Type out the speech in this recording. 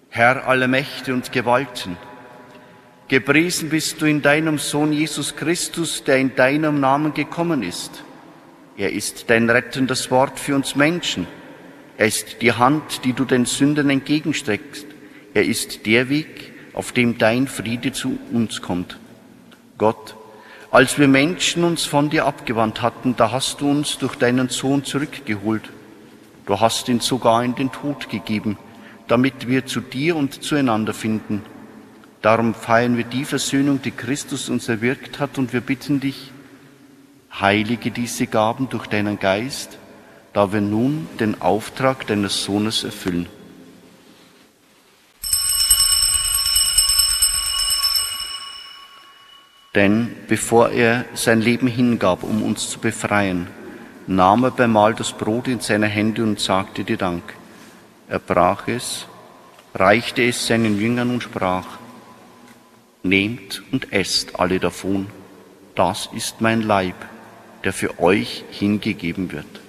Herr aller Mächte und Gewalten, gepriesen bist du in deinem Sohn Jesus Christus, der in deinem Namen gekommen ist. Er ist dein rettendes Wort für uns Menschen. Er ist die Hand, die du den Sündern entgegenstreckst. Er ist der Weg, auf dem dein Friede zu uns kommt. Gott, als wir Menschen uns von dir abgewandt hatten, da hast du uns durch deinen Sohn zurückgeholt. Du hast ihn sogar in den Tod gegeben, damit wir zu dir und zueinander finden. Darum feiern wir die Versöhnung, die Christus uns erwirkt hat, und wir bitten dich, heilige diese Gaben durch deinen Geist, da wir nun den Auftrag deines Sohnes erfüllen. Denn bevor er sein Leben hingab, um uns zu befreien, nahm er beim Mahl das Brot in seine Hände und sagte dir Dank. Er brach es, reichte es seinen Jüngern und sprach: Nehmt und esst alle davon, das ist mein Leib, der für euch hingegeben wird.